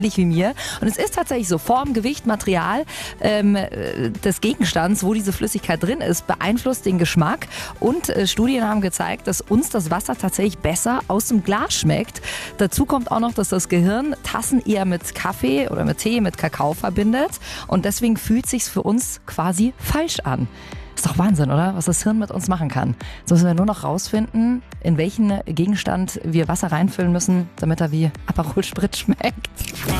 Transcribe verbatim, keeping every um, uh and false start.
wie mir. Und es ist tatsächlich so, Form, Gewicht, Material ähm, des Gegenstands, wo diese Flüssigkeit drin ist, beeinflusst den Geschmack. Und äh, Studien haben gezeigt, dass uns das Wasser tatsächlich besser aus dem Glas schmeckt. Dazu kommt auch noch, dass das Gehirn Tassen eher mit Kaffee oder mit Tee, mit Kakao verbindet. Und deswegen fühlt sich's für uns quasi falsch an. Ist doch Wahnsinn, oder? Was das Hirn mit uns machen kann. Jetzt müssen wir nur noch rausfinden, in welchen Gegenstand wir Wasser reinfüllen müssen, damit er wie Aperol Spritz schmeckt.